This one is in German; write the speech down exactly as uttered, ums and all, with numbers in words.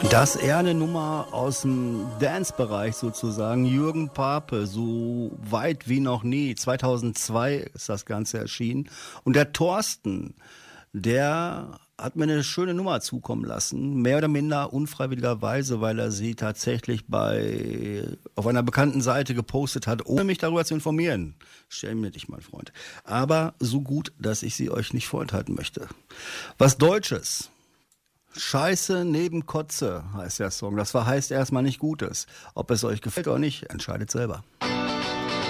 Das ist eher eine Nummer aus dem Dance-Bereich sozusagen. Jürgen Pape, so weit wie noch nie. zweitausendzwei ist das Ganze erschienen. Und der Thorsten, der hat mir eine schöne Nummer zukommen lassen, mehr oder minder unfreiwilligerweise, weil er sie tatsächlich bei auf einer bekannten Seite gepostet hat, ohne mich darüber zu informieren. Stell mir dich, mein Freund. Aber so gut, dass ich sie euch nicht vorenthalten möchte. Was Deutsches. Scheiße neben Kotze heißt der Song. Das heißt erstmal nicht Gutes. Ob es euch gefällt oder nicht, entscheidet selber.